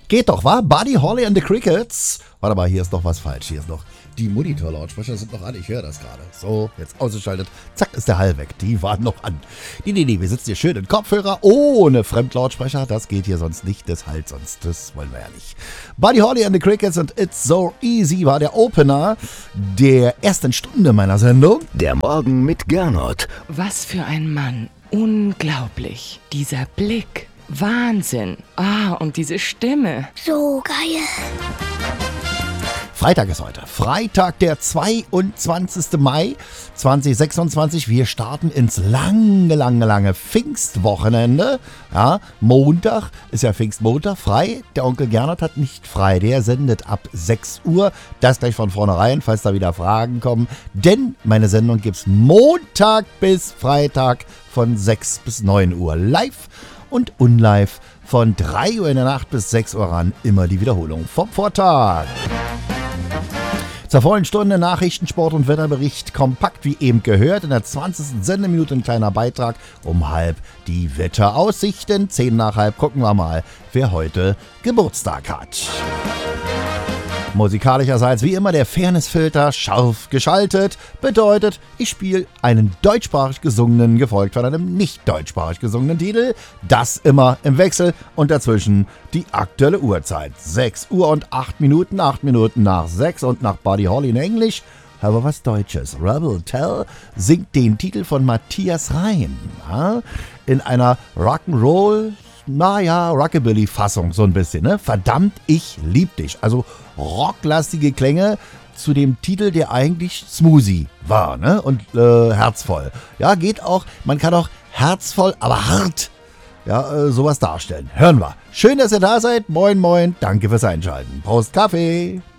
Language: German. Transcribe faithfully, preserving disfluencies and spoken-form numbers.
Geht doch, wa? Buddy Holly and the Crickets. Warte mal, hier ist noch was falsch. Hier ist noch die Monitor-Lautsprecher sind noch an. Ich höre das gerade. So, jetzt ausgeschaltet. Zack, ist der Hall weg. Die waren noch an. Nee, nee, nee, wir sitzen hier schön in Kopfhörer ohne Fremdlautsprecher. Das geht hier sonst nicht. Das halt sonst. Das wollen wir ja nicht. Buddy Holly and the Crickets und It's So Easy war der Opener der ersten Stunde meiner Sendung. Der Morgen mit Gernot. Was für ein Mann. Unglaublich. Dieser Blick. Wahnsinn. Ah, und diese Stimme. So geil. Freitag ist heute. Freitag, der zweiundzwanzigster Mai zweitausendsechsundzwanzig. Wir starten ins lange, lange, lange Pfingstwochenende. Ja, Montag ist ja Pfingstmontag frei. Der Onkel Gernot hat nicht frei. Der sendet ab sechs Uhr. Das gleich von vornherein, falls da wieder Fragen kommen. Denn meine Sendung gibt es Montag bis Freitag von sechs bis neun Uhr live und unlive von drei Uhr in der Nacht bis sechs Uhr ran. Immer die Wiederholung vom Vortag. Zur vollen Stunde Nachrichten, Sport und Wetterbericht kompakt wie eben gehört. In der zwanzigsten Sendeminute ein kleiner Beitrag um halb die Wetteraussichten. Zehn nach halb gucken wir mal, wer heute Geburtstag hat. Musikalischerseits wie immer der Fairnessfilter scharf geschaltet. Bedeutet, ich spiele einen deutschsprachig gesungenen, gefolgt von einem nicht deutschsprachig gesungenen Titel. Das immer im Wechsel und dazwischen die aktuelle Uhrzeit. sechs Uhr und acht Minuten, acht Minuten nach sechs und nach Buddy Holly in Englisch. Aber was Deutsches. Rebel Tell singt den Titel von Matthias Reim. Ja, in einer Rock'n'Roll, naja, Rockabilly-Fassung so ein bisschen, ne? Verdammt, ich lieb dich. Also rocklastige Klänge zu dem Titel, der eigentlich smoothie war, ne? Und äh, herzvoll. Ja, geht auch, man kann auch herzvoll, aber hart, ja, äh, sowas darstellen. Hören wir. Schön, dass ihr da seid. Moin, moin. Danke fürs Einschalten. Prost, Kaffee.